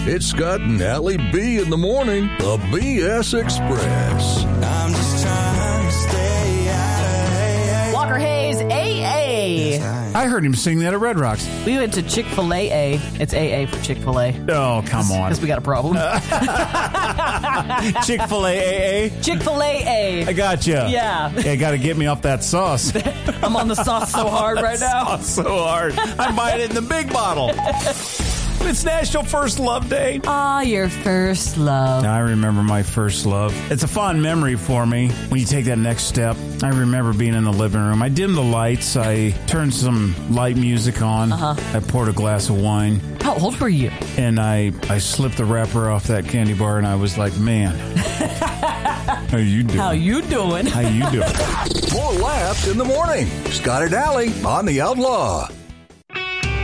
It's Scott and Allie B in the morning. The BS Express. I'm just trying to stay out of Walker Hayes, AA. I heard him sing that at Red Rocks. We went to Chick-fil-A. It's AA for Chick-fil-A. Oh, come on. Because we got a problem. Chick-fil-A AA? Chick-fil-A. I got you. Yeah. Hey, got to get me off that sauce. I'm on the sauce so hard right now. Sauce so hard. I'm buying it in the big bottle. It's National First Love Day. Ah, your first love. I remember my first love. It's a fond memory for me when you take that next step. I remember being in the living room. I dimmed the lights. I turned some light music on. I poured a glass of wine. How old were you? And I slipped the wrapper off that candy bar, and I was like, man, how you doing? How you doing? How you doing? More laughs in the morning. Scott and Allie on the Outlaw.